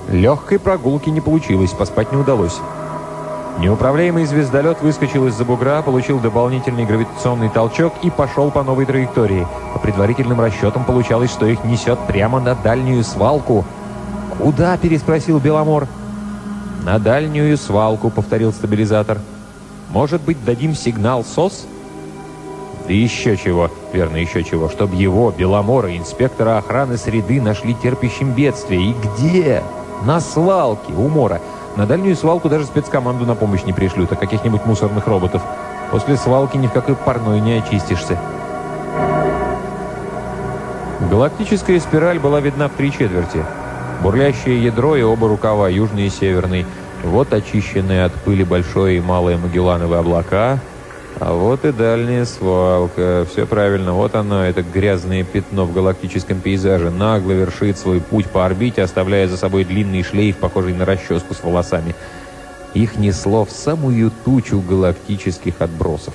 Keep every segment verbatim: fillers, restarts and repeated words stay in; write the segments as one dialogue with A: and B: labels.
A: Легкой прогулки не получилось, поспать не удалось. Неуправляемый звездолет выскочил из-за бугра, получил дополнительный гравитационный толчок и пошел по новой траектории. По предварительным расчетам получалось, что их несет прямо на дальнюю свалку. «Куда?» – переспросил Беломор. «На дальнюю свалку», – повторил стабилизатор. «Может быть, дадим сигнал СОС?» «Да еще чего, верно, еще чего, чтобы его, Беломора, инспектора охраны среды, нашли терпящим бедствие. И где? На свалке у мора. На дальнюю свалку даже спецкоманду на помощь не пришлют, а каких-нибудь мусорных роботов. После свалки ни в какой парной не очистишься». Галактическая спираль была видна в три четверти. Бурлящее ядро и оба рукава, южный и северный. Вот очищенные от пыли большое и малое Магеллановые облака. А вот и дальняя свалка. Все правильно, вот оно, это грязное пятно в галактическом пейзаже. Нагло вершит свой путь по орбите, оставляя за собой длинный шлейф, похожий на расческу с волосами. Их несло в самую тучу галактических отбросов.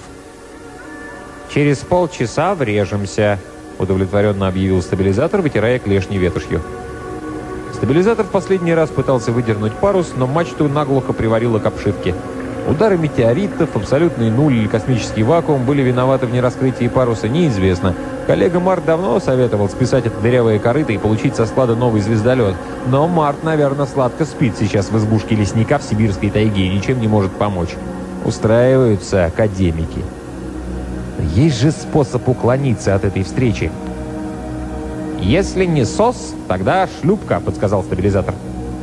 A: «Через полчаса врежемся», — удовлетворенно объявил стабилизатор, вытирая клешни ветошью. Стабилизатор в последний раз пытался выдернуть парус, но мачту наглухо приварило к обшивке. Удары метеоритов, абсолютный нуль или космический вакуум были виноваты в нераскрытии паруса, неизвестно. Коллега Март давно советовал списать это дырявое корыто и получить со склада новый звездолет. Но Март, наверное, сладко спит сейчас в избушке лесника в сибирской тайге и ничем не может помочь. Устраиваются академики. Есть же способ уклониться от этой встречи. «Если не СОС, тогда шлюпка», — подсказал стабилизатор.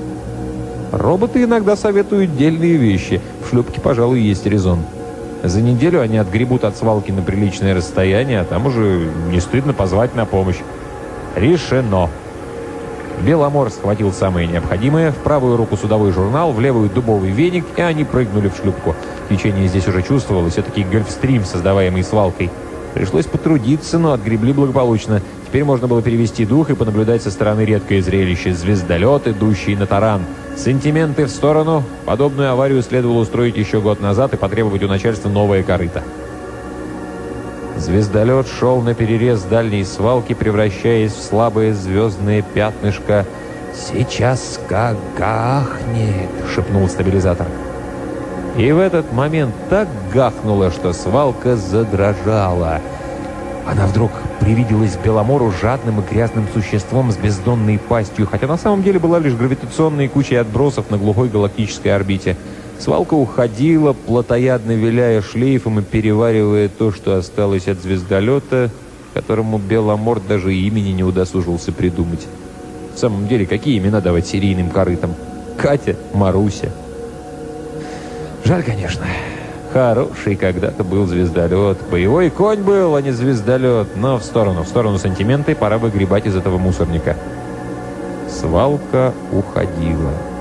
A: Роботы иногда советуют дельные вещи. В шлюпке, пожалуй, есть резон. За неделю они отгребут от свалки на приличное расстояние, а там уже не стыдно позвать на помощь. Решено. Беломор схватил самое необходимое. В правую руку судовой журнал, в левую дубовый веник, и они прыгнули в шлюпку. Течение здесь уже чувствовалось, все-таки гольфстрим, создаваемый свалкой. Пришлось потрудиться, но отгребли благополучно. Теперь можно было перевести дух и понаблюдать со стороны редкое зрелище. Звездолет, идущий на таран. Сантименты в сторону. Подобную аварию следовало устроить еще год назад и потребовать у начальства новое корыто. Звездолет шел на перерез дальней свалки, превращаясь в слабое звездное пятнышко. «Сейчас как гахнет!» — шепнул стабилизатор. И в этот момент так гахнуло, что свалка задрожала. Она вдруг привиделась Беломору жадным и грязным существом с бездонной пастью, хотя на самом деле была лишь гравитационной кучей отбросов на глухой галактической орбите. Свалка уходила, плотоядно виляя шлейфом и переваривая то, что осталось от звездолета, которому Беломор даже имени не удосужился придумать. В самом деле, какие имена давать серийным корытам? Катя, Маруся. Жаль, конечно. Хороший когда-то был звездолет. Боевой конь был, а не звездолет. Но в сторону, в сторону сантименты, пора выгребать из этого мусорника. Свалка уходила.